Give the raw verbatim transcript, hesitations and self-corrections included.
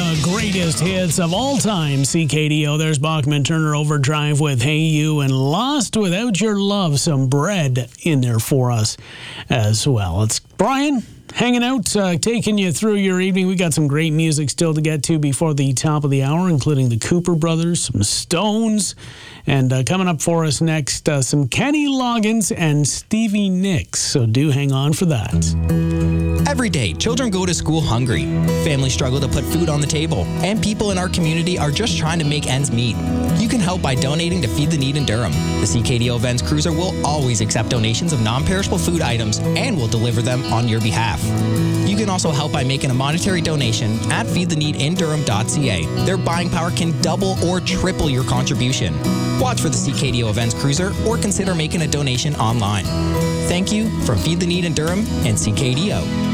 the greatest hits of all time, C K D O. There's Bachman Turner Overdrive with Hey You, and Lost Without Your Love, some bread in there for us as well. It's Brian hanging out, uh, taking you through your evening. We got some great music still to get to before the top of the hour, including the Cooper Brothers, some Stones, and uh, coming up for us next, uh, some Kenny Loggins and Stevie Nicks. So do hang on for that. Every day, children go to school hungry. Families struggle to put food on the table, and people in our community are just trying to make ends meet. You can help by donating to Feed the Need in Durham. The C K D O Events Cruiser will always accept donations of non-perishable food items and will deliver them on your behalf. You can also help by making a monetary donation at feed the need in durham dot c a. Their buying power can double or triple your contribution. Watch for the C K D O Events Cruiser or consider making a donation online. Thank you from Feed the Need in Durham and C K D O.